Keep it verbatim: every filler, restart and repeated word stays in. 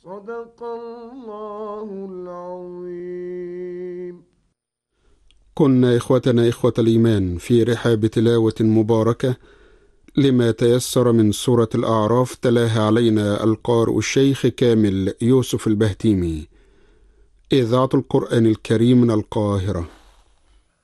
صدق الله العظيم. كنا إخوتنا إخوة الإيمان في رحاب تلاوة مباركة لما تيسر من سورة الأعراف، تلاها علينا القارئ الشيخ كامل يوسف البهتيمي، إذاعة القرآن الكريم من القاهرة.